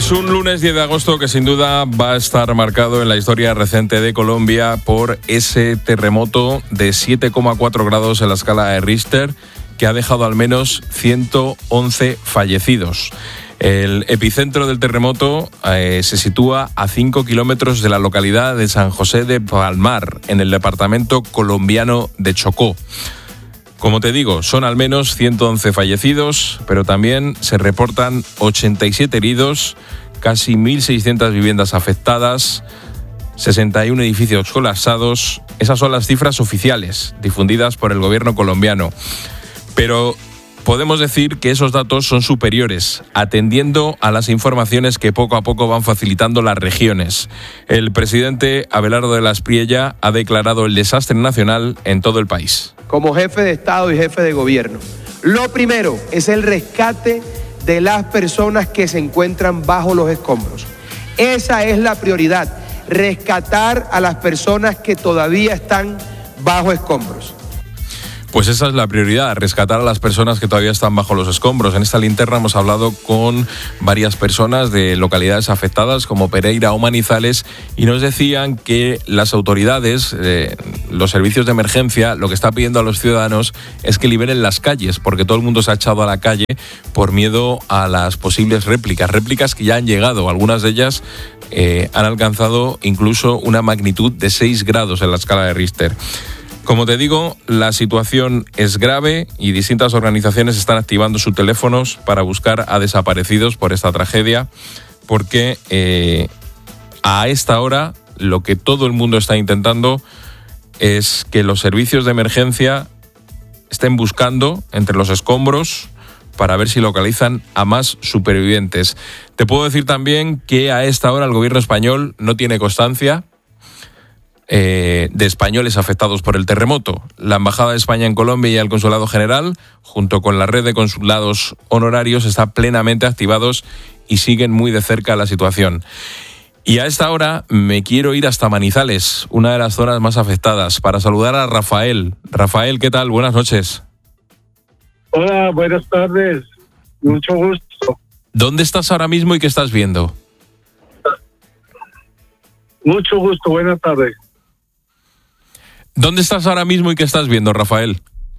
Pues un lunes 10 de agosto que sin duda va a estar marcado en la historia reciente de Colombia por ese terremoto de 7,4 grados en la escala de Richter que ha dejado al menos 111 fallecidos. El epicentro del terremoto se sitúa a 5 kilómetros de la localidad de San José de Palmar, en el departamento colombiano de Chocó. Como te digo, son al menos 111 fallecidos, pero también se reportan 87 heridos, casi 1.600 viviendas afectadas, 61 edificios colapsados. Esas son las cifras oficiales difundidas por el gobierno colombiano. Pero podemos decir que esos datos son superiores, atendiendo a las informaciones que poco a poco van facilitando las regiones. El presidente Abelardo de la Espriella ha declarado el desastre nacional en todo el país. Como jefe de Estado y jefe de gobierno, lo primero es el rescate de las personas que se encuentran bajo los escombros. Esa es la prioridad, rescatar a las personas que todavía están bajo escombros. Pues esa es la prioridad, rescatar a las personas que todavía están bajo los escombros. En esta linterna hemos hablado con varias personas de localidades afectadas como Pereira o Manizales y nos decían que las autoridades, los servicios de emergencia, lo que está pidiendo a los ciudadanos es que liberen las calles, porque todo el mundo se ha echado a la calle por miedo a las posibles réplicas que ya han llegado. Algunas de ellas han alcanzado incluso una magnitud de 6 grados en la escala de Richter. Como te digo, la situación es grave y distintas organizaciones están activando sus teléfonos para buscar a desaparecidos por esta tragedia, porque a esta hora lo que todo el mundo está intentando es que los servicios de emergencia estén buscando entre los escombros para ver si localizan a más supervivientes. Te puedo decir también que a esta hora el gobierno español no tiene constancia de españoles afectados por el terremoto. La Embajada de España en Colombia y el Consulado General, junto con la red de consulados honorarios, están plenamente activados y siguen muy de cerca la situación. Y a esta hora me quiero ir hasta Manizales, una de las zonas más afectadas, para saludar a Rafael. Rafael, ¿qué tal? Buenas noches. Hola, buenas tardes. Mucho gusto. ¿Dónde estás ahora mismo y qué estás viendo? Mucho gusto, buenas tardes. ¿Dónde estás ahora mismo y qué estás viendo, Rafael?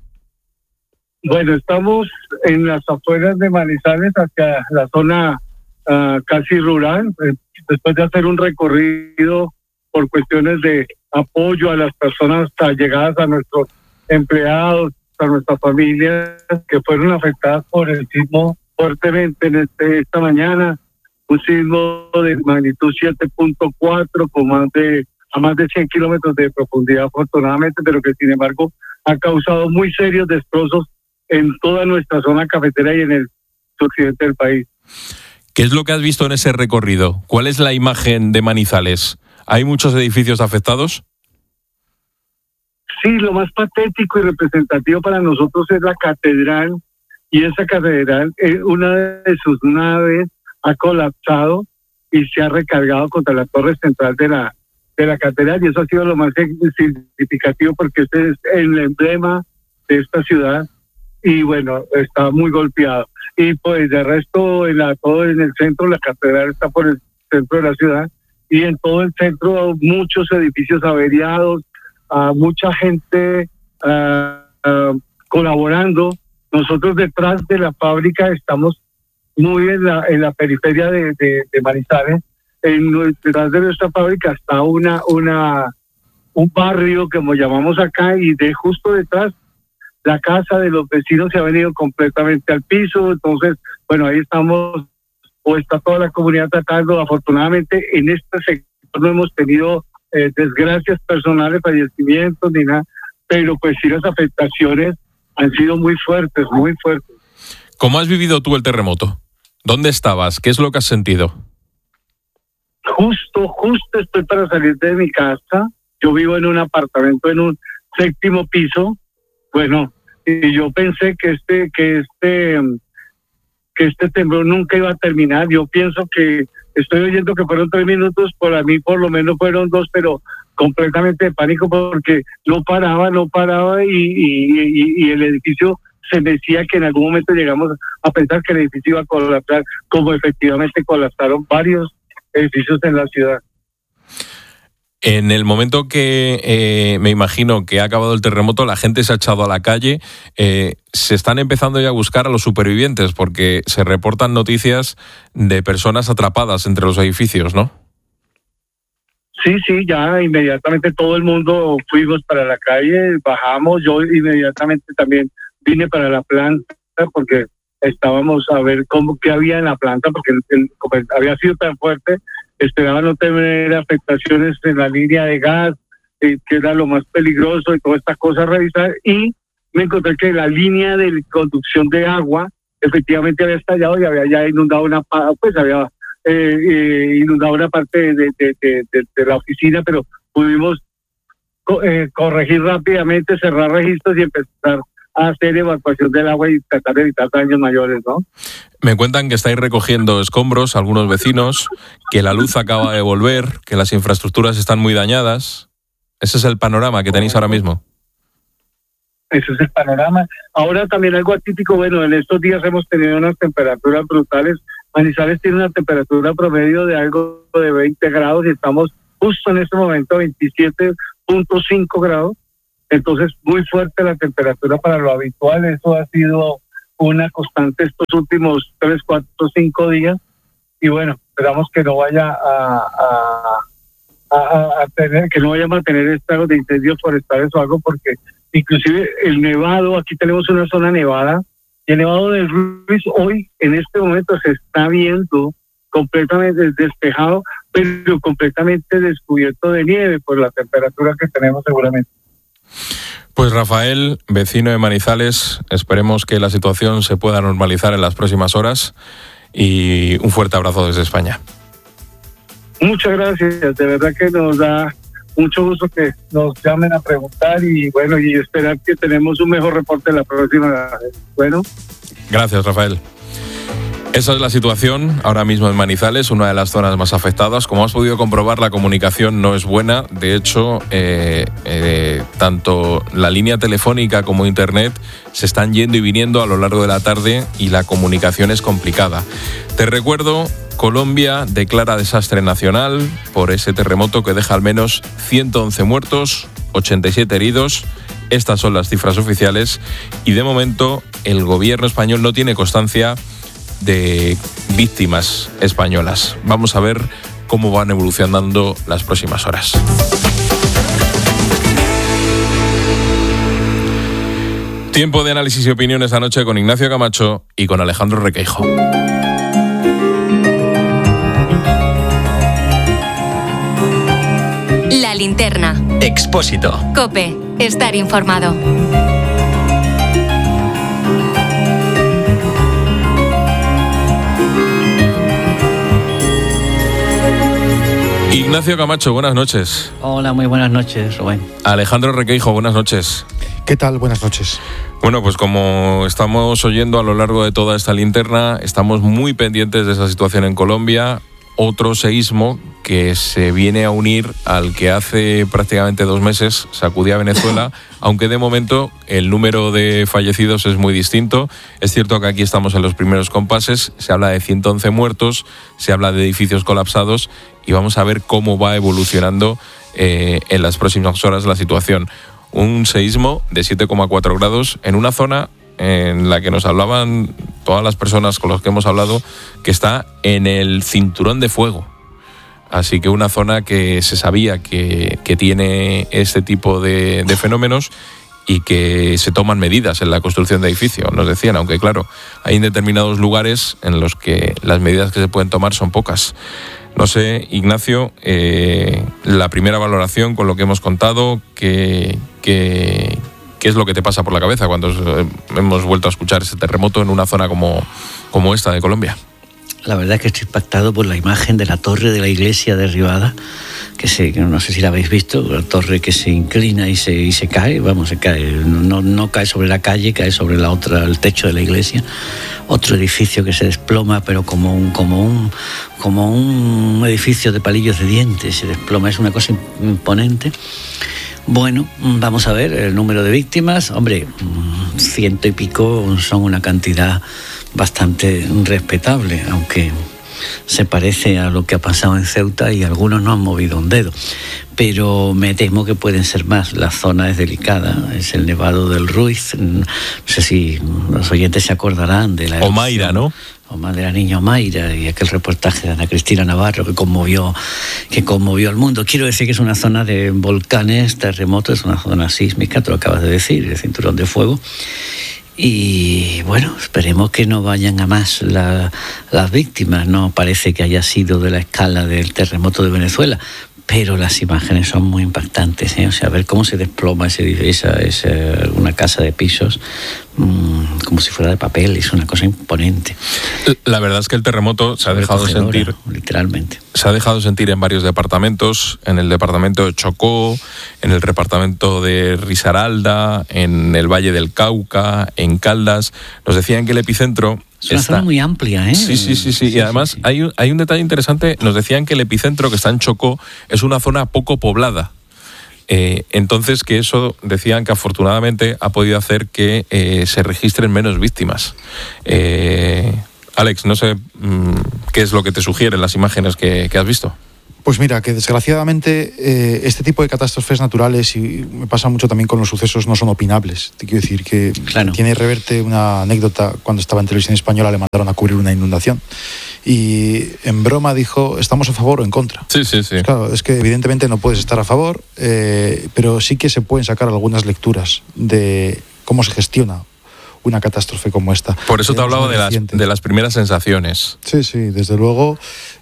Bueno, estamos en las afueras de Manizales, hacia la zona casi rural, después de hacer un recorrido por cuestiones de apoyo a las personas allegadas a nuestros empleados, a nuestras familias que fueron afectadas por el sismo fuertemente en esta mañana, un sismo de magnitud 7.4 con a más de 100 kilómetros de profundidad, afortunadamente, pero que sin embargo ha causado muy serios destrozos en toda nuestra zona cafetera y en el suroccidente del país. ¿Qué es lo que has visto en ese recorrido? ¿Cuál es la imagen de Manizales? ¿Hay muchos edificios afectados? Sí, lo más patético y representativo para nosotros es la catedral, y esa catedral, una de sus naves ha colapsado y se ha recargado contra la torre central de la catedral, y eso ha sido lo más significativo porque este es el emblema de esta ciudad y bueno, está muy golpeado. Y pues de resto, todo en el centro, la catedral está por el centro de la ciudad y en todo el centro muchos edificios averiados, mucha gente colaborando. Nosotros detrás de la fábrica estamos muy en la periferia de Manizales. Detrás de nuestra fábrica está un barrio que como llamamos acá, y justo detrás la casa de los vecinos se ha venido completamente al piso. Entonces, bueno, ahí estamos, o está toda la comunidad tratando. Afortunadamente en este sector no hemos tenido desgracias personales, fallecimientos ni nada, pero pues sí las afectaciones han sido muy fuertes, muy fuertes. ¿Cómo has vivido tú el terremoto? ¿Dónde estabas? ¿Qué es lo que has sentido? Justo estoy para salir de mi casa. Yo vivo en un apartamento en un 7º piso. Bueno, y yo pensé que este temblor nunca iba a terminar. Yo pienso que estoy oyendo que fueron 3 minutos, para mí por lo menos fueron 2, pero completamente de pánico porque no paraba y el edificio se decía que en algún momento llegamos a pensar que el edificio iba a colapsar, como efectivamente colapsaron varios edificios en la ciudad. En el momento que me imagino que ha acabado el terremoto, la gente se ha echado a la calle. Se están empezando ya a buscar a los supervivientes porque se reportan noticias de personas atrapadas entre los edificios, ¿no? Sí, ya inmediatamente todo el mundo fuimos para la calle, bajamos. Yo inmediatamente también vine para la planta porque estábamos a ver qué había en la planta, porque como había sido tan fuerte, esperaba no tener afectaciones en la línea de gas, que era lo más peligroso y todas estas cosas a revisar, y me encontré que la línea de conducción de agua efectivamente había estallado y había ya inundado una parte de la oficina, pero pudimos corregir rápidamente, cerrar registros y empezar a hacer evacuación del agua y tratar de evitar daños mayores, ¿no? Me cuentan que estáis recogiendo escombros, algunos vecinos, que la luz acaba de volver, que las infraestructuras están muy dañadas. Ese es el panorama que tenéis ahora mismo. Ese es el panorama. Ahora también algo atípico, bueno, en estos días hemos tenido unas temperaturas brutales. Manizales tiene una temperatura promedio de algo de 20 grados y estamos justo en este momento a 27.5 grados. Entonces, muy fuerte la temperatura para lo habitual. Eso ha sido una constante estos últimos 3, 4, 5 días. Y bueno, esperamos que no vaya que no vayamos a tener estragos de incendios forestales o algo, porque inclusive el nevado, aquí tenemos una zona nevada, y el nevado del Ruiz hoy, en este momento, se está viendo completamente despejado, pero completamente descubierto de nieve por la temperatura que tenemos seguramente. Pues Rafael, vecino de Manizales, esperemos que la situación se pueda normalizar en las próximas horas y un fuerte abrazo desde España. Muchas gracias, de verdad que nos da mucho gusto que nos llamen a preguntar y bueno, y esperar que tenemos un mejor reporte la próxima vez. Bueno. Gracias, Rafael. Esa es la situación ahora mismo en Manizales, una de las zonas más afectadas. Como has podido comprobar, la comunicación no es buena. De hecho, tanto la línea telefónica como internet se están yendo y viniendo a lo largo de la tarde y la comunicación es complicada. Te recuerdo, Colombia declara desastre nacional por ese terremoto que deja al menos 111 muertos, 87 heridos. Estas son las cifras oficiales y de momento el gobierno español no tiene constancia de víctimas españolas. Vamos a ver cómo van evolucionando las próximas horas. Tiempo de análisis y opinión esta noche con Ignacio Camacho y con Alejandro Requeijo. La linterna. Expósito. COPE. Estar informado. Ignacio Camacho, buenas noches. Hola, muy buenas noches, Rubén. Alejandro Requeijo, buenas noches. ¿Qué tal? Buenas noches. Bueno, pues como estamos oyendo a lo largo de toda esta linterna, estamos muy pendientes de esa situación en Colombia. Otro seísmo que se viene a unir al que hace prácticamente 2 meses sacudía a Venezuela, aunque de momento el número de fallecidos es muy distinto. Es cierto que aquí estamos en los primeros compases, se habla de 111 muertos, se habla de edificios colapsados y vamos a ver cómo va evolucionando en las próximas horas la situación. Un seísmo de 7,4 grados en una zona en la que nos hablaban todas las personas con las que hemos hablado, que está en el cinturón de fuego. Así que una zona que se sabía que tiene este tipo de fenómenos y que se toman medidas en la construcción de edificios, nos decían, aunque claro, hay determinados lugares en los que las medidas que se pueden tomar son pocas. No sé, Ignacio, la primera valoración con lo que hemos contado, ¿qué es lo que te pasa por la cabeza cuando hemos vuelto a escuchar ese terremoto en una zona como esta de Colombia? La verdad es que estoy impactado por la imagen de la torre de la iglesia derribada, que no sé si la habéis visto, la torre que se inclina y se cae, se cae, no cae sobre la calle, cae sobre el techo de la iglesia. Otro edificio que se desploma, pero como un edificio de palillos de dientes, se desploma, es una cosa imponente. Bueno, vamos a ver el número de víctimas. Hombre, 100 y pico son una cantidad bastante respetable, aunque se parece a lo que ha pasado en Ceuta y algunos no han movido un dedo. Pero me temo que pueden ser más. La zona es delicada, es el Nevado del Ruiz. No sé si los oyentes se acordarán de la erupción. Omaira, ¿no? De la niña Omaira y aquel reportaje de Ana Cristina Navarro que conmovió al mundo. Quiero decir que es una zona de volcanes, terremotos, es una zona sísmica, tú lo acabas de decir, el cinturón de fuego. Y bueno, esperemos que no vayan a más las víctimas. No parece que haya sido de la escala del terremoto de Venezuela, pero las imágenes son muy impactantes, ¿eh? O sea, ver cómo se desploma esa una casa de pisos como si fuera de papel, es una cosa imponente. La verdad es que el terremoto se ha dejado sentir, literalmente. Se ha dejado sentir en varios departamentos, en el departamento de Chocó, en el departamento de Risaralda, en el Valle del Cauca, en Caldas. Nos decían que el epicentro... Es una zona muy amplia, ¿eh? Sí. Y además hay un detalle interesante. Nos decían que el epicentro, que está en Chocó, es una zona poco poblada. Entonces, que eso decían que afortunadamente ha podido hacer que se registren menos víctimas. Alex, no sé qué es lo que te sugieren las imágenes que has visto. Pues mira, que desgraciadamente este tipo de catástrofes naturales, y me pasa mucho también con los sucesos, no son opinables. Te quiero decir que tiene Reverte una anécdota. Cuando estaba en Televisión Española le mandaron a cubrir una inundación y en broma dijo, ¿estamos a favor o en contra? Sí. Pues claro, es que evidentemente no puedes estar a favor, pero sí que se pueden sacar algunas lecturas de cómo se gestiona una catástrofe como esta. Por eso te hablaba de las primeras sensaciones. Sí, desde luego.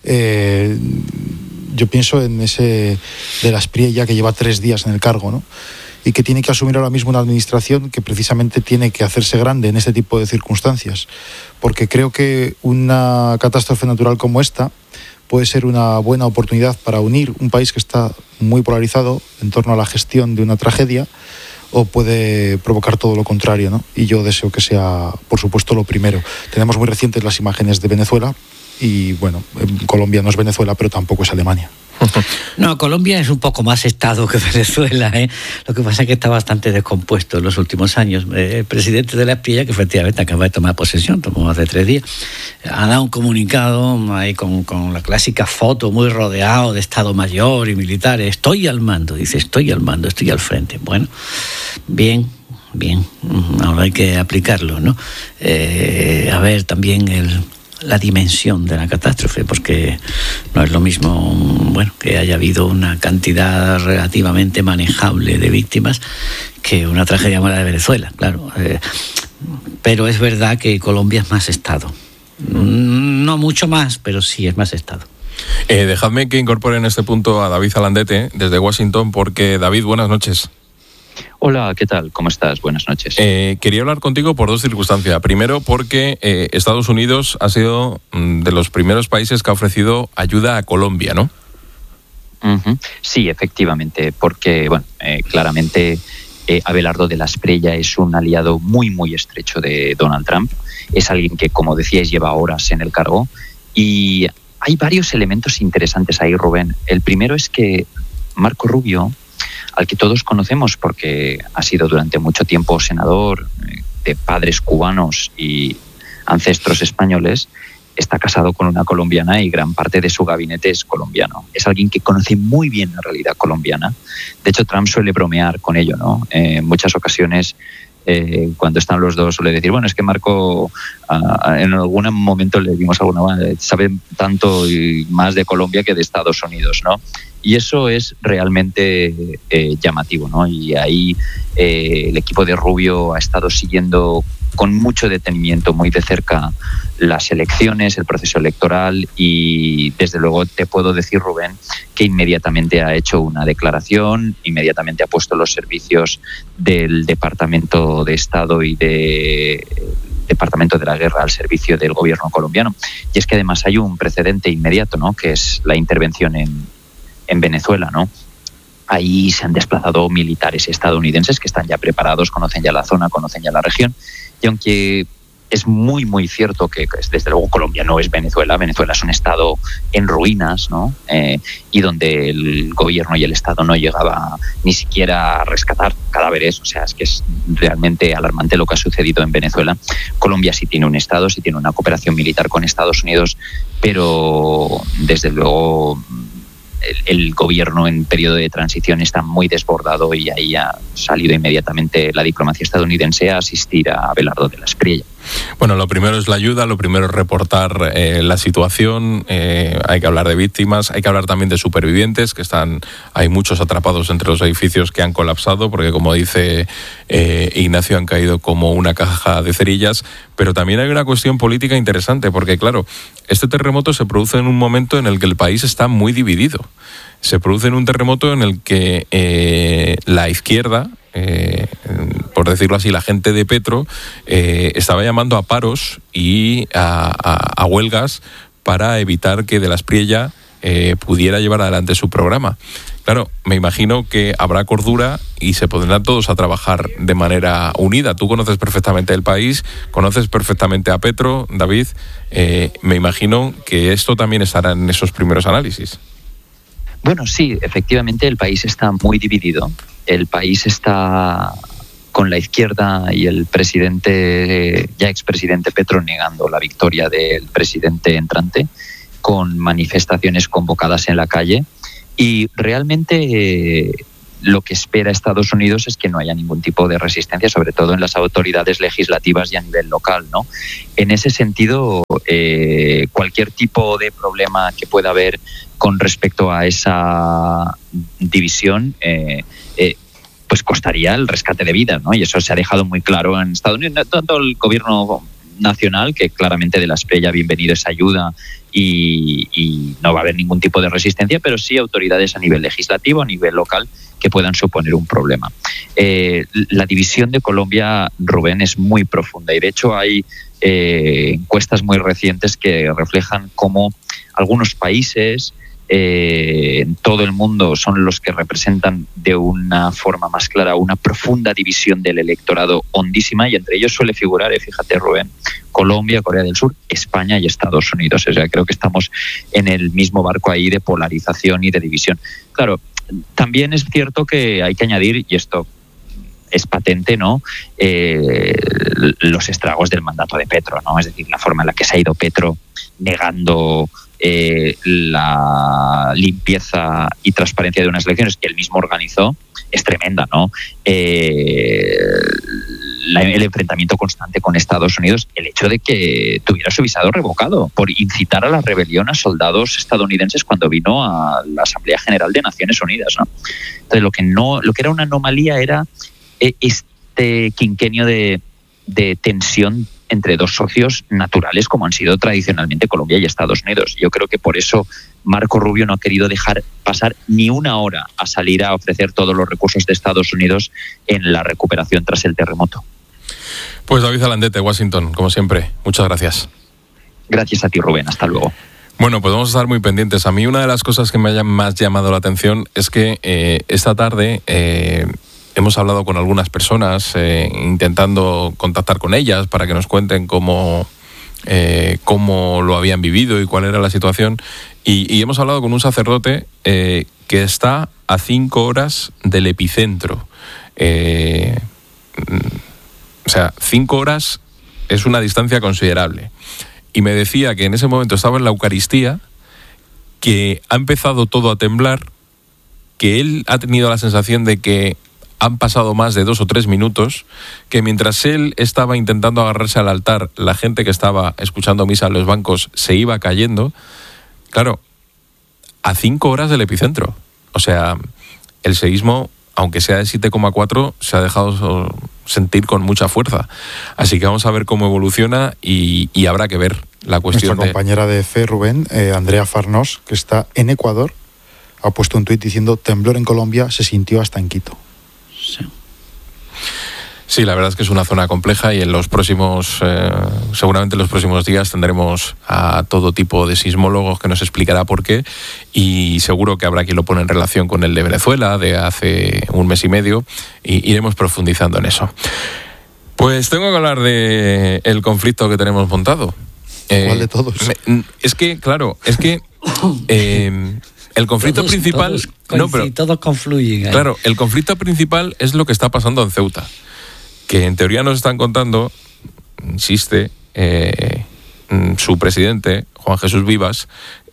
Yo pienso en ese de la Aspriella, que lleva 3 días en el cargo, ¿no? Y que tiene que asumir ahora mismo una administración que precisamente tiene que hacerse grande en este tipo de circunstancias, porque creo que una catástrofe natural como esta puede ser una buena oportunidad para unir un país que está muy polarizado en torno a la gestión de una tragedia, o puede provocar todo lo contrario, ¿no? Y yo deseo que sea, por supuesto, lo primero. Tenemos muy recientes las imágenes de Venezuela. Y bueno, Colombia no es Venezuela, pero tampoco es Alemania. No, Colombia es un poco más Estado que Venezuela, ¿eh? Lo que pasa es que está bastante descompuesto en los últimos años. El presidente de la Aspriella, que efectivamente acaba de tomar posesión, tomó hace 3 días, ha dado un comunicado ahí con la clásica foto, muy rodeado de Estado Mayor y militares. Estoy al mando, dice, estoy al mando, estoy al frente. Bueno, bien, ahora hay que aplicarlo, ¿no? A ver, también la dimensión de la catástrofe, porque no es lo mismo que haya habido una cantidad relativamente manejable de víctimas que una tragedia como la de Venezuela, claro. Pero es verdad que Colombia es más Estado. No mucho más, pero sí es más Estado. Dejadme que incorpore en este punto a David Alandete desde Washington, porque David, buenas noches. Hola, ¿qué tal? ¿Cómo estás? Buenas noches. Quería hablar contigo por 2 circunstancias. Primero, porque Estados Unidos ha sido de los primeros países que ha ofrecido ayuda a Colombia, ¿no? Uh-huh. Sí, efectivamente, porque, claramente Abelardo de la Aspriella es un aliado muy, muy estrecho de Donald Trump. Es alguien que, como decíais, lleva horas en el cargo. Y hay varios elementos interesantes ahí, Rubén. El primero es que Marco Rubio, al que todos conocemos porque ha sido durante mucho tiempo senador de padres cubanos y ancestros españoles, está casado con una colombiana y gran parte de su gabinete es colombiano. Es alguien que conoce muy bien la realidad colombiana. De hecho, Trump suele bromear con ello, ¿no? En muchas ocasiones, cuando están los dos, suele decir, es que Marco en algún momento le dimos sabe tanto y más de Colombia que de Estados Unidos, ¿no? Y eso es realmente llamativo, ¿no? Y ahí el equipo de Rubio ha estado siguiendo con mucho detenimiento, muy de cerca, las elecciones, el proceso electoral, y desde luego te puedo decir, Rubén, que inmediatamente ha hecho una declaración, inmediatamente ha puesto los servicios del Departamento de Estado y del Departamento de la Guerra al servicio del gobierno colombiano. Y es que además hay un precedente inmediato, ¿no? Que es la intervención en Venezuela, ¿no? Ahí se han desplazado militares estadounidenses que están ya preparados, conocen ya la zona, conocen ya la región, y aunque es muy, muy cierto que desde luego Colombia no es Venezuela. Venezuela es un estado en ruinas, ¿no? Y donde el gobierno y el Estado no llegaba ni siquiera a rescatar cadáveres. O sea, es que es realmente alarmante lo que ha sucedido en Venezuela. Colombia sí tiene un Estado, sí tiene una cooperación militar con Estados Unidos, pero desde luego el gobierno en periodo de transición está muy desbordado y ahí ha salido inmediatamente la diplomacia estadounidense a asistir a Abelardo de la Espriella. Bueno, lo primero es la ayuda, lo primero es reportar la situación, hay que hablar de víctimas, hay que hablar también de supervivientes, que hay muchos atrapados entre los edificios que han colapsado, porque como dice Ignacio, han caído como una caja de cerillas, pero también hay una cuestión política interesante, porque claro, este terremoto se produce en un momento en el que el país está muy dividido. Se produce en un terremoto en el que la izquierda, por decirlo así, la gente de Petro, estaba llamando a paros y a huelgas para evitar que de la Espriella pudiera llevar adelante su programa. Claro, me imagino que habrá cordura y se pondrán todos a trabajar de manera unida. Tú conoces perfectamente el país, conoces perfectamente a Petro, David. Me imagino que esto también estará en esos primeros análisis. Bueno, sí, efectivamente el país está muy dividido. El país está con la izquierda y el presidente, ya expresidente Petro, negando la victoria del presidente entrante, con manifestaciones convocadas en la calle. Y realmente lo que espera Estados Unidos es que no haya ningún tipo de resistencia, sobre todo en las autoridades legislativas y a nivel local, ¿no? En ese sentido, cualquier tipo de problema que pueda haber con respecto a esa división, pues costaría el rescate de vidas, ¿no? Y eso se ha dejado muy claro en Estados Unidos, tanto el gobierno nacional, que claramente de la Espriella ha bienvenido esa ayuda y no va a haber ningún tipo de resistencia, pero sí autoridades a nivel legislativo, a nivel local, que puedan suponer un problema. La división de Colombia, Rubén, es muy profunda y de hecho hay encuestas muy recientes que reflejan cómo algunos países en todo el mundo son los que representan de una forma más clara una profunda división del electorado hondísima, y entre ellos suele figurar, fíjate Rubén, Colombia, Corea del Sur, España y Estados Unidos. O sea, creo que estamos en el mismo barco ahí de polarización y de división. Claro, también es cierto que hay que añadir, y esto es patente, ¿no? Los estragos del mandato de Petro, ¿no? Es decir, la forma en la que se ha ido Petro negando la limpieza y transparencia de unas elecciones que él mismo organizó es tremenda, ¿no? El enfrentamiento constante con Estados Unidos, el hecho de que tuviera su visado revocado por incitar a la rebelión a soldados estadounidenses cuando vino a la Asamblea General de Naciones Unidas, ¿no? Entonces, lo que era una anomalía era este quinquenio de tensión entre dos socios naturales como han sido tradicionalmente Colombia y Estados Unidos. Yo creo que por eso Marco Rubio no ha querido dejar pasar ni una hora a salir a ofrecer todos los recursos de Estados Unidos en la recuperación tras el terremoto. Pues David Alandete, Washington, como siempre, muchas gracias. Gracias a ti, Rubén, hasta luego. Bueno, pues vamos a estar muy pendientes. A mí una de las cosas que me haya más llamado la atención es que esta tarde hemos hablado con algunas personas intentando contactar con ellas para que nos cuenten cómo lo habían vivido y cuál era la situación. Y hemos hablado con un sacerdote que está a 5 horas del epicentro. O sea, 5 horas es una distancia considerable. Y me decía que en ese momento estaba en la Eucaristía, que ha empezado todo a temblar, que él ha tenido la sensación de que han pasado más de 2 o 3 minutos, que mientras él estaba intentando agarrarse al altar, la gente que estaba escuchando misa en los bancos se iba cayendo. Claro, a 5 horas del epicentro. O sea, el seísmo, aunque sea de 7,4, se ha dejado sentir con mucha fuerza. Así que vamos a ver cómo evoluciona y habrá que ver la cuestión. Nuestra compañera de fe, Rubén, Andrea Farnós, que está en Ecuador, ha puesto un tuit diciendo: temblor en Colombia, se sintió hasta en Quito. Sí, la verdad es que es una zona compleja y en los próximos, seguramente en los próximos días tendremos a todo tipo de sismólogos que nos explicará por qué, y seguro que habrá quien lo pone en relación con el de Venezuela de hace un mes y medio, y iremos profundizando en eso. Pues tengo que hablar de el conflicto que tenemos montado. ¿Cuál de todos? Es que, claro, el conflicto principal... Todos confluyen. Claro, el conflicto principal es lo que está pasando en Ceuta, que en teoría nos están contando, insiste, su presidente, Juan Jesús Vivas,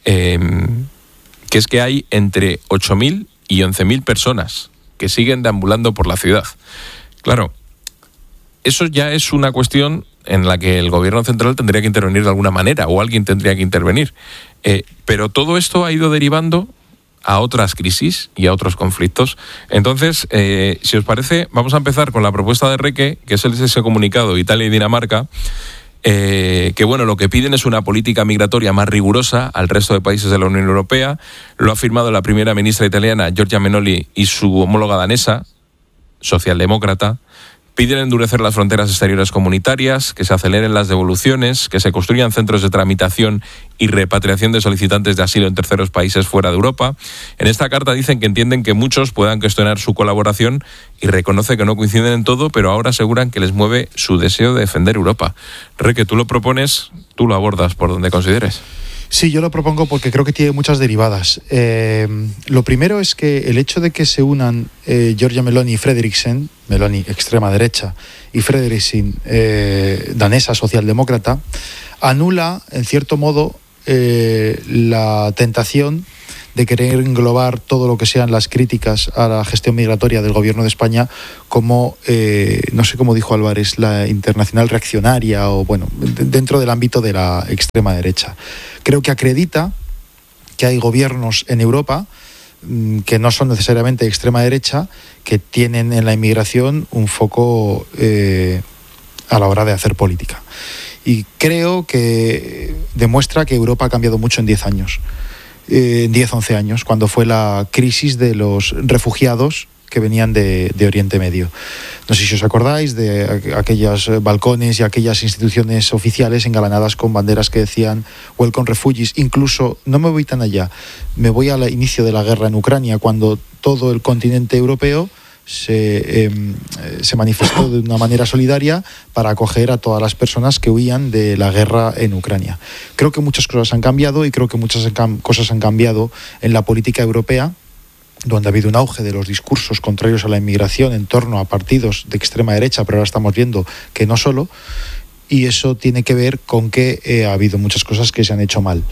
que es que hay entre 8.000 y 11.000 personas que siguen deambulando por la ciudad. Claro, eso ya es una cuestión en la que el gobierno central tendría que intervenir de alguna manera, o alguien tendría que intervenir. Pero todo esto ha ido derivando a otras crisis y a otros conflictos. Entonces, si os parece, vamos a empezar con la propuesta de Reque, que es ese comunicado Italia y Dinamarca, que bueno, lo que piden es una política migratoria más rigurosa al resto de países de la Unión Europea. Lo ha firmado la primera ministra italiana, Giorgia Meloni, y su homóloga danesa, socialdemócrata. Piden endurecer las fronteras exteriores comunitarias, que se aceleren las devoluciones, que se construyan centros de tramitación y repatriación de solicitantes de asilo en terceros países fuera de Europa. En esta carta dicen que entienden que muchos puedan cuestionar su colaboración y reconoce que no coinciden en todo, pero ahora aseguran que les mueve su deseo de defender Europa. Reque, tú lo propones, tú lo abordas por donde consideres. Sí, yo lo propongo porque creo que tiene muchas derivadas. Lo primero es que el hecho de que se unan Giorgia Meloni y Frederiksen, Meloni extrema derecha y Frederiksen danesa socialdemócrata, anula en cierto modo la tentación de querer englobar todo lo que sean las críticas a la gestión migratoria del gobierno de España como, no sé cómo dijo Álvarez, la internacional reaccionaria o, bueno, dentro del ámbito de la extrema derecha. Creo que acredita que hay gobiernos en Europa que no son necesariamente de extrema derecha, que tienen en la inmigración un foco a la hora de hacer política. Y creo que demuestra que Europa ha cambiado mucho en 10 años. 10-11 años, cuando fue la crisis de los refugiados que venían de Oriente Medio. No sé si os acordáis de aquellos balcones y aquellas instituciones oficiales engalanadas con banderas que decían Welcome Refugees. Incluso, no me voy tan allá, me voy al inicio de la guerra en Ucrania, cuando todo el continente europeo se manifestó de una manera solidaria para acoger a todas las personas que huían de la guerra en Ucrania. Creo que muchas cosas han cambiado y creo que muchas cosas han cambiado en la política europea, donde ha habido un auge de los discursos contrarios a la inmigración en torno a partidos de extrema derecha, pero ahora estamos viendo que no solo, y eso tiene que ver con que ha habido muchas cosas que se han hecho mal.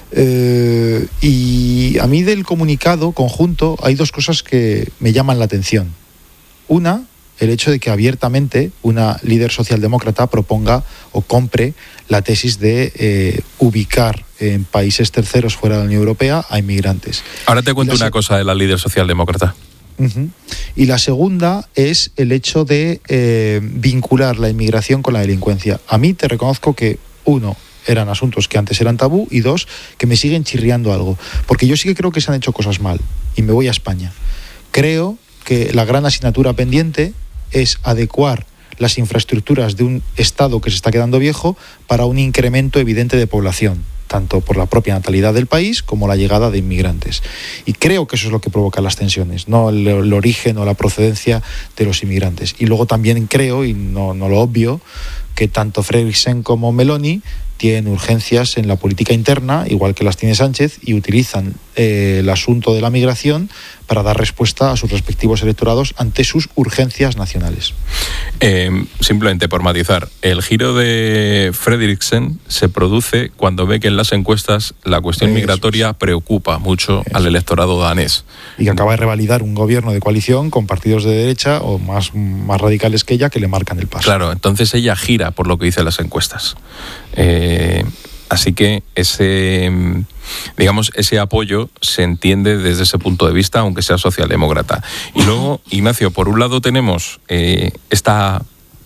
Y a mí del comunicado conjunto hay dos cosas que me llaman la atención. Una, el hecho de que abiertamente una líder socialdemócrata proponga o compre la tesis de ubicar en países terceros fuera de la Unión Europea a inmigrantes. Ahora te cuento una cosa de la líder socialdemócrata. Uh-huh. Y la segunda es el hecho de vincular la inmigración con la delincuencia. A mí te reconozco que, uno, eran asuntos que antes eran tabú, y dos, que me siguen chirriando algo. Porque yo sí que creo que se han hecho cosas mal, y me voy a España. Creo que la gran asignatura pendiente es adecuar las infraestructuras de un Estado que se está quedando viejo para un incremento evidente de población, tanto por la propia natalidad del país como la llegada de inmigrantes. Y creo que eso es lo que provoca las tensiones, no el origen o la procedencia de los inmigrantes. Y luego también creo, y no lo obvio, que tanto Frederiksen como Meloni tienen urgencias en la política interna, igual que las tiene Sánchez, y utilizan el asunto de la migración para dar respuesta a sus respectivos electorados ante sus urgencias nacionales. Simplemente por matizar, el giro de Frederiksen se produce cuando ve que en las encuestas la cuestión migratoria preocupa mucho al electorado danés. Y que acaba de revalidar un gobierno de coalición con partidos de derecha o más radicales que ella, que le marcan el paso. Claro, entonces ella gira por lo que dicen las encuestas. Así que ese apoyo se entiende desde ese punto de vista, aunque sea socialdemócrata. Y luego, Ignacio, por un lado tenemos esta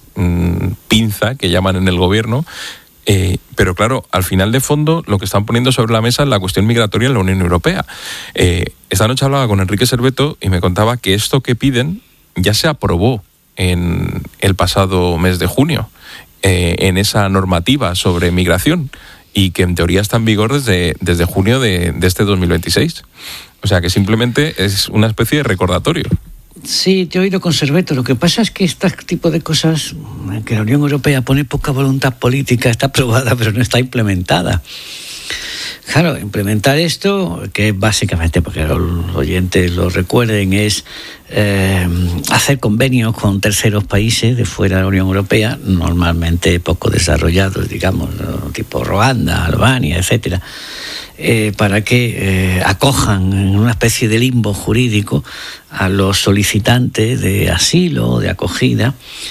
pinza que llaman en el gobierno, pero claro, al final de fondo lo que están poniendo sobre la mesa es la cuestión migratoria en la Unión Europea. Esta noche hablaba con Enrique Serveto y me contaba que esto que piden ya se aprobó en el pasado mes de junio, en esa normativa sobre migración, y que en teoría está en vigor desde junio de este 2026. O sea que simplemente es una especie de recordatorio. Sí, te he oído con Serveto. Lo que pasa es que este tipo de cosas que la Unión Europea pone poca voluntad política, está aprobada pero no está implementada. Claro, implementar esto, que básicamente, porque los oyentes lo recuerden, es hacer convenios con terceros países de fuera de la Unión Europea, normalmente poco desarrollados, digamos, tipo Ruanda, Albania, etcétera, para que acojan en una especie de limbo jurídico a los solicitantes de asilo, de acogida,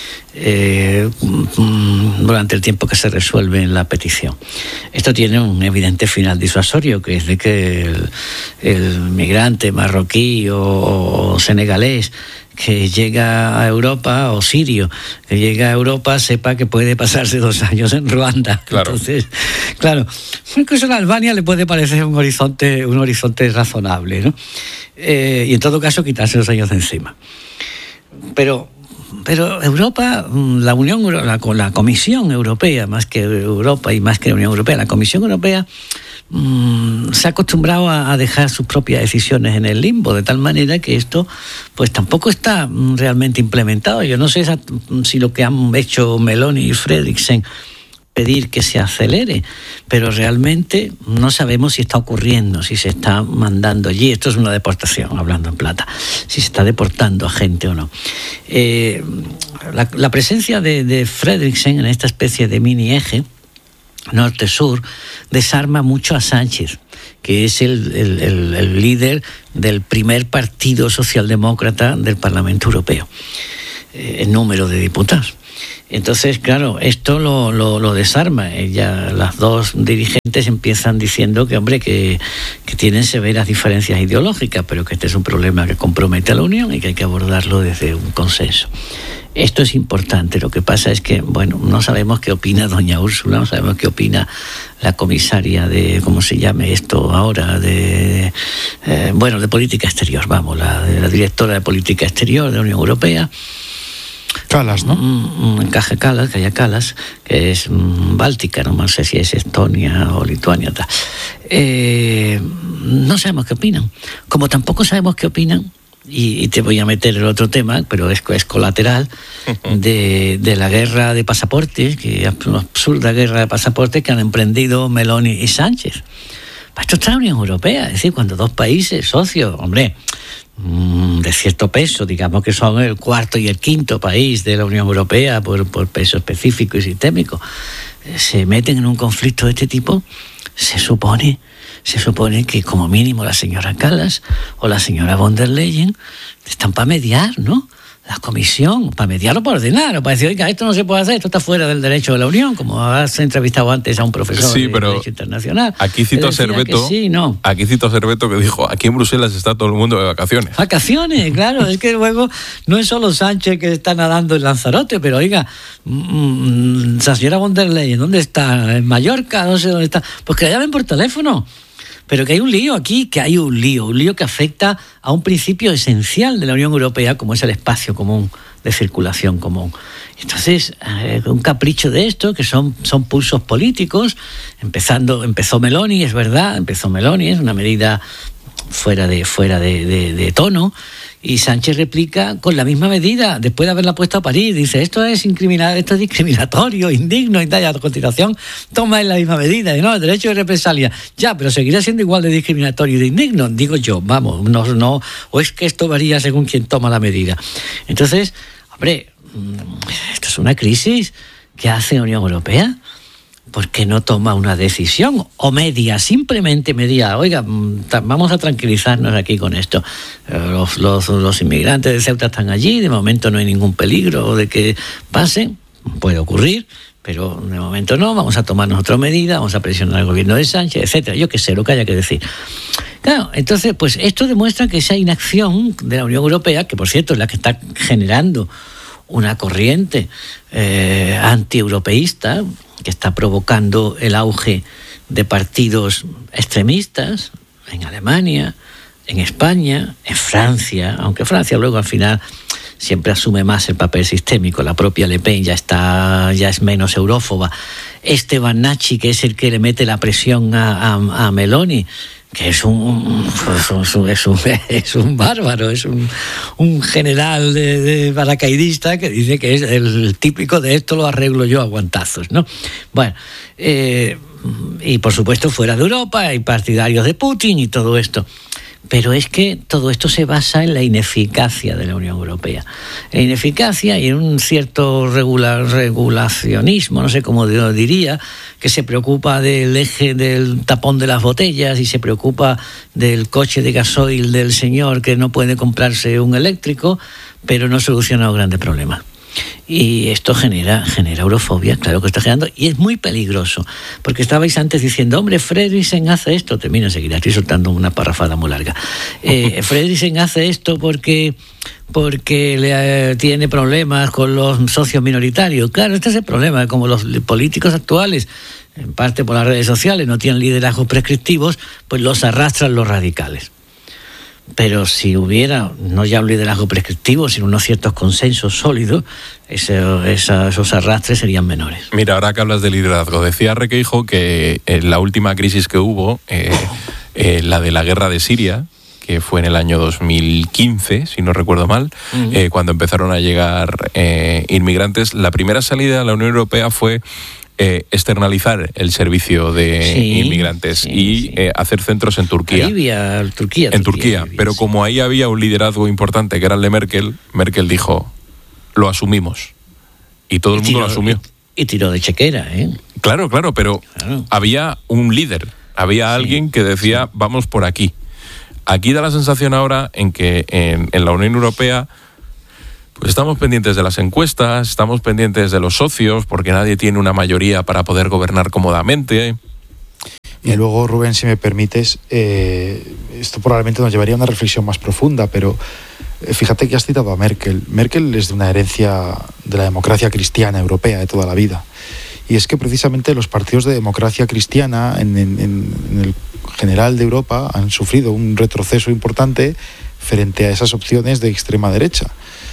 durante el tiempo que se resuelve la petición. Esto tiene un evidente final disuasorio, que es de que el migrante marroquí o senegalés que llega a Europa, o sirio, que llega a Europa, sepa que puede pasarse 2 años en Ruanda. Claro. Entonces, claro, incluso en Albania le puede parecer un horizonte razonable, ¿no? Y en todo caso quitarse 2 años de encima. Pero Europa, la Comisión Europea, más que Europa y más que la Unión Europea, la Comisión Europea se ha acostumbrado a dejar sus propias decisiones en el limbo, de tal manera que esto pues tampoco está realmente implementado. Yo no sé si lo que han hecho Meloni y Fredriksen pedir que se acelere, pero realmente no sabemos si está ocurriendo, si se está mandando allí. Esto es una deportación, hablando en plata, si se está deportando a gente o no. La presencia de Fredriksen en esta especie de mini eje norte-sur desarma mucho a Sánchez, que es el líder del primer partido socialdemócrata del Parlamento Europeo, en número de diputados. Entonces, claro, esto lo desarma. Las dos dirigentes empiezan diciendo que, hombre, que tienen severas diferencias ideológicas, pero que este es un problema que compromete a la Unión y que hay que abordarlo desde un consenso. Esto es importante. Lo que pasa es que, bueno, no sabemos qué opina doña Úrsula, no sabemos qué opina la comisaria de, ¿cómo se llame esto ahora? De política exterior, vamos, la directora de política exterior de la Unión Europea. Kallas, ¿no? Kaja Kallas, que es báltica, no sé si es Estonia o Lituania. Tal. No sabemos qué opinan. Como tampoco sabemos qué opinan, y te voy a meter el otro tema, pero es colateral, de la guerra de pasaportes, que es una absurda guerra de pasaportes que han emprendido Meloni y Sánchez. Esto está en la Unión Europea, es decir, cuando dos países socios, hombre, de cierto peso, digamos que son el 4º y el 5º país de la Unión Europea por peso específico y sistémico, se meten en un conflicto de este tipo, se supone que como mínimo la señora Kallas o la señora von der Leyen están para mediar, ¿no? La comisión, para mediar o para ordenar, o para decir, oiga, esto no se puede hacer, esto está fuera del derecho de la Unión, como has entrevistado antes a un profesor de Derecho Internacional. Aquí cito a Serveto, que dijo, aquí en Bruselas está todo el mundo de vacaciones. Vacaciones, claro, es que luego no es solo Sánchez que está nadando en Lanzarote, pero oiga, la señora von der Leyen, ¿dónde está? ¿En Mallorca? No sé dónde está. Pues que la llamen por teléfono. Pero que hay un lío aquí, un lío que afecta a un principio esencial de la Unión Europea, como es el espacio común, de circulación común. Entonces, un capricho de esto, que son pulsos políticos, empezó Meloni, es verdad, es una medida fuera de tono, y Sánchez replica con la misma medida, después de haberla puesto a parir, dice, esto es discriminatorio, indigno, y a continuación toma en la misma medida, y no, el derecho de represalia, ya, pero seguirá siendo igual de discriminatorio y de indigno, digo yo, vamos, no, o es que esto varía según quien toma la medida. Entonces, hombre, esto es una crisis que hace la Unión Europea. ¿Por qué no toma una decisión? O simplemente media. Oiga, vamos a tranquilizarnos aquí con esto. Los inmigrantes de Ceuta están allí, de momento no hay ningún peligro de que pasen, puede ocurrir, pero de momento no, vamos a tomarnos otra medida, vamos a presionar al gobierno de Sánchez, etcétera. Yo qué sé, lo que haya que decir. Claro, entonces, pues esto demuestra que esa inacción de la Unión Europea, que por cierto es la que está generando una corriente antieuropeísta, que está provocando el auge de partidos extremistas en Alemania, en España, en Francia, aunque Francia luego al final siempre asume más el papel sistémico. La propia Le Pen ya es menos eurófoba. Van Nachi, que es el que le mete la presión a Meloni, que es un bárbaro, es un general de paracaidista que dice que es el típico de esto lo arreglo yo a guantazos, ¿no? Bueno, y por supuesto fuera de Europa hay partidarios de Putin y todo esto. Pero es que todo esto se basa en la ineficacia de la Unión Europea. En ineficacia y en un cierto regulacionismo, no sé cómo diría, que se preocupa del eje del tapón de las botellas y se preocupa del coche de gasoil del señor que no puede comprarse un eléctrico, pero no soluciona los grandes problemas. Y esto genera eurofobia, claro que está generando, y es muy peligroso, porque estabais antes diciendo, hombre, Fredriksen hace esto, termino enseguida, estoy soltando una parrafada muy larga. Fredriksen hace esto porque tiene problemas con los socios minoritarios. Claro, este es el problema, como los políticos actuales, en parte por las redes sociales, no tienen liderazgos prescriptivos, pues los arrastran los radicales. Pero si hubiera no ya un liderazgo prescriptivo, sino unos ciertos consensos sólidos, esos arrastres serían menores. Mira, ahora que hablas de liderazgo, decía Requeijo que en la última crisis que hubo, la de la guerra de Siria, que fue en el año 2015, si no recuerdo mal, cuando empezaron a llegar inmigrantes, la primera salida de la Unión Europea fue externalizar el servicio de inmigrantes y hacer centros en Turquía. Turquía. Pero como ahí había un liderazgo importante que era el de Merkel, Merkel dijo, lo asumimos. Y todo el mundo lo asumió. Y tiró de chequera, ¿eh? Claro, pero había un líder, había alguien que decía, vamos por aquí. Aquí da la sensación ahora en que en la Unión Europea pues estamos pendientes de las encuestas, estamos pendientes de los socios, porque nadie tiene una mayoría para poder gobernar cómodamente. Y luego, Rubén, si me permites, esto probablemente nos llevaría a una reflexión más profunda, pero fíjate que has citado a Merkel. Merkel es de una herencia de la democracia cristiana europea de toda la vida. Y es que precisamente los partidos de democracia cristiana en el general de Europa han sufrido un retroceso importante frente a esas opciones de extrema derecha.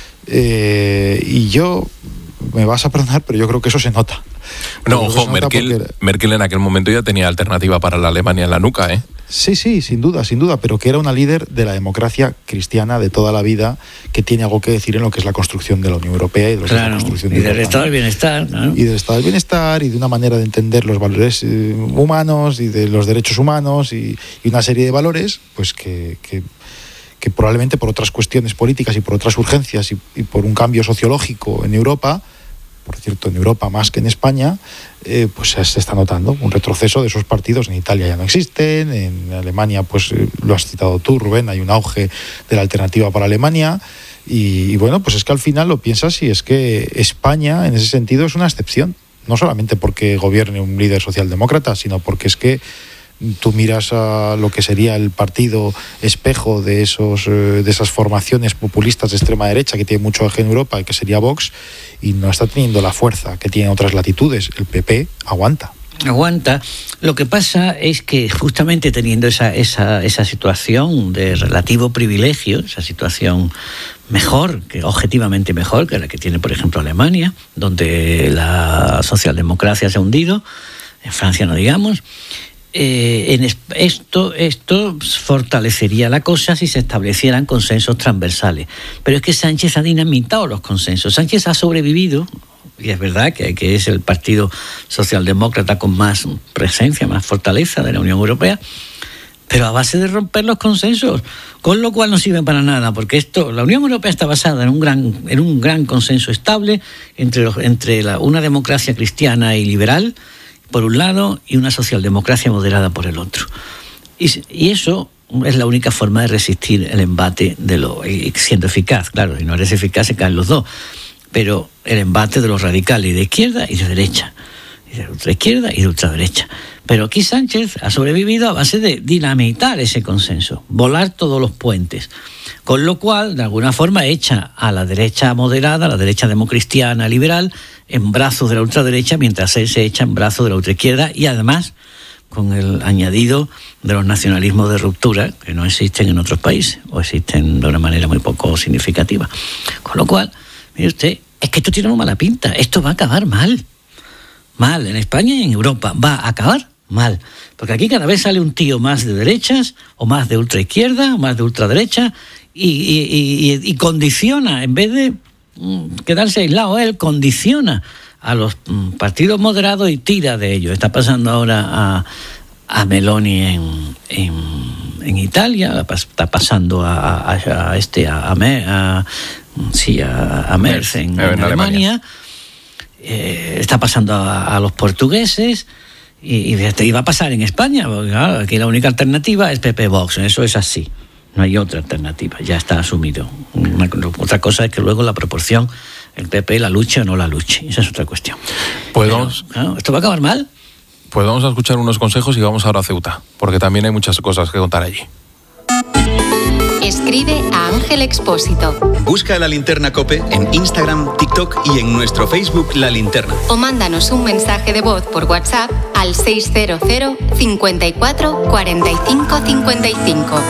Y yo, me vas a perdonar, pero yo creo que eso se nota. No, ojo, Merkel en aquel momento ya tenía alternativa para la Alemania en la nuca, ¿eh? Sí, sin duda, pero que era una líder de la democracia cristiana de toda la vida, que tiene algo que decir en lo que es la construcción de la Unión Europea y de la construcción de Europa, del estado del bienestar, ¿no? Y del estado del bienestar y de una manera de entender los valores humanos y de los derechos humanos y una serie de valores, pues que probablemente por otras cuestiones políticas y por otras urgencias y por un cambio sociológico en Europa, por cierto, en Europa más que en España, pues se está notando un retroceso de esos partidos. En Italia ya no existen, en Alemania, pues lo has citado tú, Rubén, hay un auge de la alternativa para Alemania, y bueno, pues es que al final lo piensas y es que España, en ese sentido, es una excepción, no solamente porque gobierne un líder socialdemócrata, sino porque es que tú miras a lo que sería el partido espejo de esas formaciones populistas de extrema derecha que tiene mucho eje en Europa, y que sería Vox, y no está teniendo la fuerza que tiene otras latitudes. El PP aguanta. Lo que pasa es que justamente teniendo esa situación de relativo privilegio, esa situación mejor, que objetivamente mejor que la que tiene, por ejemplo, Alemania, donde la socialdemocracia se ha hundido, en Francia no digamos, esto fortalecería la cosa si se establecieran consensos transversales. Pero es que Sánchez ha dinamitado los consensos. Sánchez ha sobrevivido, y es verdad que es el partido socialdemócrata con más presencia, más fortaleza de la Unión Europea, pero a base de romper los consensos, con lo cual no sirve para nada, porque la Unión Europea está basada en un gran consenso estable entre una democracia cristiana y liberal por un lado y una socialdemocracia moderada por el otro. Y eso es la única forma de resistir el embate siendo eficaz. Claro, si no eres eficaz se caen los dos, pero el embate de los radicales de izquierda y de derecha, y de ultraizquierda y de ultraderecha. Pero aquí Sánchez ha sobrevivido a base de dinamitar ese consenso, volar todos los puentes, con lo cual de alguna forma echa a la derecha moderada, a la derecha democristiana liberal, en brazos de la ultraderecha, mientras él se echa en brazos de la ultraizquierda, y además con el añadido de los nacionalismos de ruptura que no existen en otros países, o existen de una manera muy poco significativa. Con lo cual, mire usted, es que esto tiene una mala pinta, esto va a acabar mal en España y en Europa, va a acabar mal. Porque aquí cada vez sale un tío más de derechas, o más de ultraizquierda, o más de ultraderecha, y condiciona, en vez de quedarse aislado, él condiciona a los partidos moderados y tira de ellos. Está pasando ahora a Meloni en Italia, está pasando a Merz en Alemania. Está pasando a los portugueses y va a pasar en España, porque claro, aquí la única alternativa es PP Vox, eso es así, no hay otra alternativa, ya está asumido. Otra cosa es que luego la proporción, el PP la luche o no la luche, esa es otra cuestión. Claro, ¿esto va a acabar mal? Pues vamos a escuchar unos consejos y vamos ahora a Ceuta, porque también hay muchas cosas que contar allí. Escribe a Ángel Expósito. Busca La Linterna COPE en Instagram, TikTok y en nuestro Facebook La Linterna. O mándanos un mensaje de voz por WhatsApp al 600 54 45 55.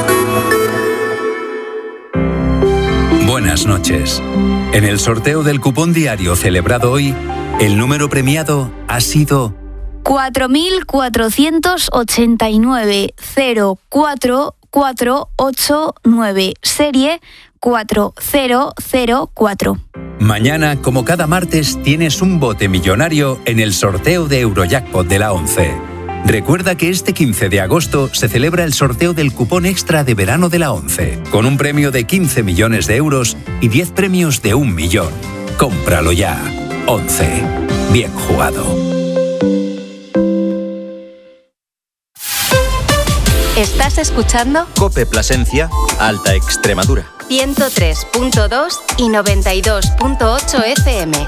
Buenas noches. En el sorteo del cupón diario celebrado hoy, el número premiado ha sido 4.489 04489, serie 4004. Mañana, como cada martes, tienes un bote millonario en el sorteo de Eurojackpot de la 11. Recuerda que este 15 de agosto se celebra el sorteo del cupón extra de verano de la 11, con un premio de 15 millones de euros y 10 premios de 1 millón. Cómpralo ya. 11. Bien jugado. ¿Estás escuchando? COPE Plasencia, Alta Extremadura. 103.2 y 92.8 FM.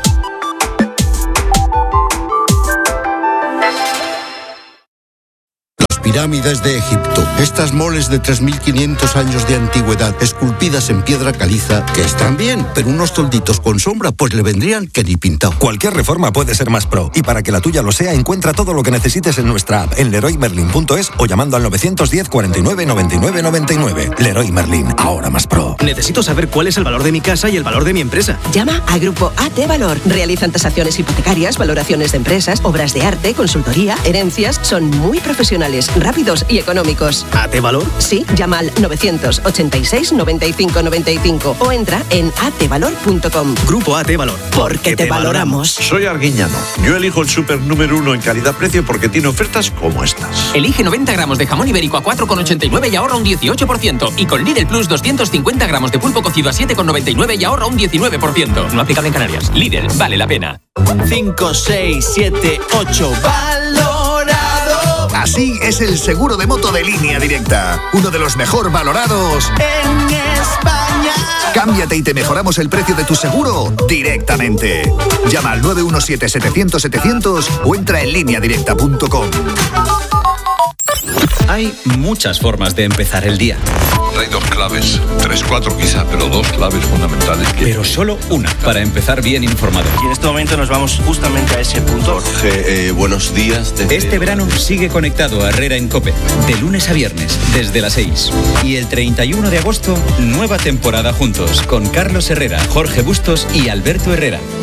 Pirámides de Egipto. Estas moles de 3.500 años de antigüedad, esculpidas en piedra caliza, que están bien, pero unos tolditos con sombra pues le vendrían que ni pintado. Cualquier reforma puede ser más pro, y para que la tuya lo sea, encuentra todo lo que necesites en nuestra app, en leroymerlin.es o llamando al 910 49 99 99. Leroy Merlin, ahora más pro. Necesito saber cuál es el valor de mi casa y el valor de mi empresa. Llama a Grupo AT Valor. Realizan tasaciones hipotecarias, valoraciones de empresas, obras de arte, consultoría, herencias. Son muy profesionales, rápidos y económicos. ¿AT Valor? Sí, llama al 986 95 95 o entra en atvalor.com. Grupo AT Valor. Porque te valoramos. Soy Arguiñano. Yo elijo el súper número 1 en calidad-precio porque tiene ofertas como estas. Elige 90 gramos de jamón ibérico a 4,89 y ahorra un 18%. Y con Lidl Plus 250 gramos de pulpo cocido a 7,99 y ahorra un 19%. No aplicable en Canarias. Lidl, vale la pena. 5, 6, 7, 8. ¡Valorado! Así es el seguro de moto de Línea Directa. Uno de los mejor valorados en España. Cámbiate y te mejoramos el precio de tu seguro directamente. Llama al 917-700-700 o entra en lineadirecta.com. Hay muchas formas de empezar el día. Hay dos claves, 3, 4 quizá, pero dos claves fundamentales. Pero solo una para empezar bien informado. Y en este momento nos vamos justamente a ese punto. Jorge, buenos días. Este verano sigue conectado a Herrera en COPE, de lunes a viernes, desde las 6. Y el 31 de agosto, nueva temporada juntos, con Carlos Herrera, Jorge Bustos y Alberto Herrera.